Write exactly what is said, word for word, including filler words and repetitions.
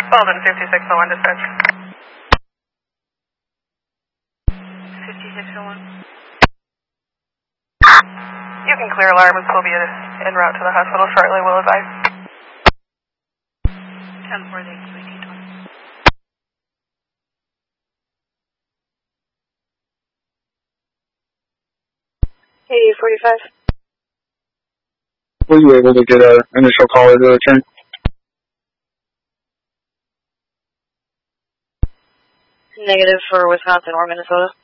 Weldon, fifty-six oh one dispatch. fifty-six oh one. You can clear alarm and still be en route to the hospital shortly, will advise. ten four eight two eight twenty. eighty forty-five. Were you able to get an initial caller to return? Negative for Wisconsin or Minnesota.